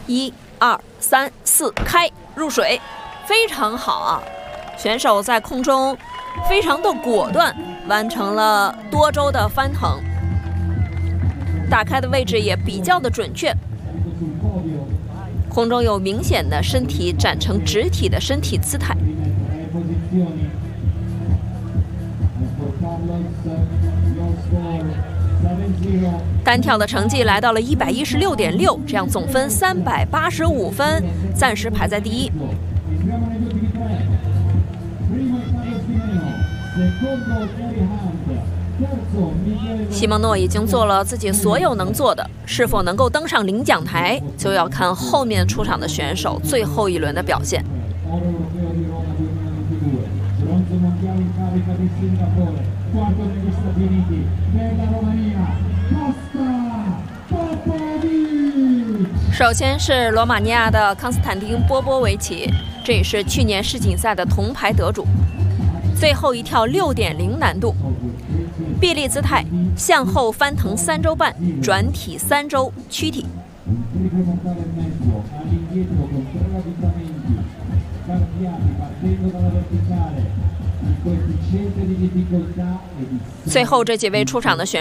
1、2、3、4，开，入水，非常好啊！选手在空中非常的果断，完成了多周的翻腾，打开的位置也比较的准确。空中有明显的身体展成直体的身体姿态。单跳的成绩来到了116.6，这样总分385分，暂时排在第一。西蒙诺已经做了自己所有能做的，是否能够登上领奖台，就要看后面出场的选手最后一轮的表现。首先是罗马尼亚的康斯坦丁·波波维奇，这也是去年世锦赛的铜牌得主。最后一跳6.0难度，臂力姿态，向后翻腾3周半，转体3周，躯体。最后这几位出场的选手